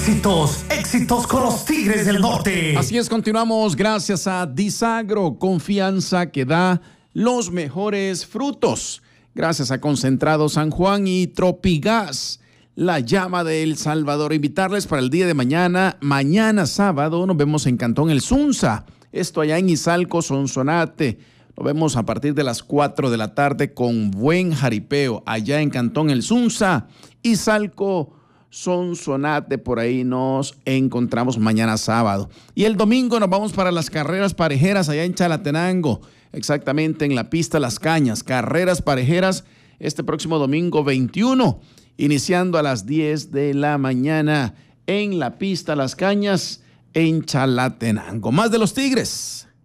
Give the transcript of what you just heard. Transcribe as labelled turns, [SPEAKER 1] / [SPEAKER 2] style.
[SPEAKER 1] Éxitos, éxitos con los Tigres del Norte.
[SPEAKER 2] Así es, continuamos gracias a Disagro, confianza que da los mejores frutos. Gracias a Concentrado San Juan y Tropigas, la llama de El Salvador. Invitarles para el día de mañana sábado, nos vemos en Cantón El Sunza. Esto allá en Izalco, Sonsonate. Nos vemos a partir de las 4 de la tarde con buen jaripeo allá en Cantón El Sunza, Izalco, Sonsonate. Por ahí nos encontramos mañana sábado. Y el domingo nos vamos para las carreras parejeras allá en Chalatenango, exactamente en la pista Las Cañas. Carreras parejeras este próximo domingo 21, iniciando a las 10 de la mañana en la pista Las Cañas en Chalatenango. Más de los Tigres.